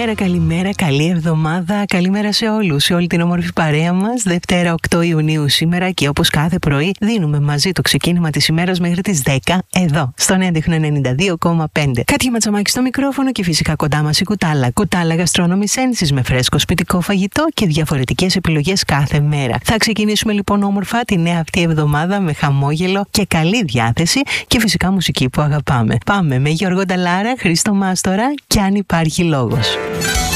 Καλημέρα, καλή εβδομάδα, καλημέρα σε όλους, σε όλη την όμορφη παρέα μας. Δευτέρα 8 Ιουνίου σήμερα και όπως κάθε πρωί δίνουμε μαζί το ξεκίνημα της ημέρας μέχρι τις 10 εδώ, στον έντεχνο 92,5. Κάτια Ματσαμάκη στο μικρόφωνο και φυσικά κοντά μας η Κουτάλα. Κουτάλα Gastronomy Senses με φρέσκο σπιτικό φαγητό και διαφορετικές επιλογές κάθε μέρα. Θα ξεκινήσουμε λοιπόν όμορφα τη νέα αυτή εβδομάδα με χαμόγελο και καλή διάθεση και φυσικά μουσική που αγαπάμε. Πάμε με Γιώργο Νταλάρα, Χρήστο Μάστορα και αν υπάρχει λόγος.